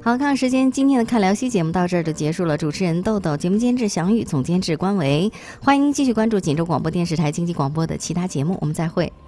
好，看时间，今天的看辽西节目到这儿就结束了。主持人豆豆，节目监制祥玉，总监制关维。欢迎继续关注锦州广播电视台经济广播的其他节目，我们再会。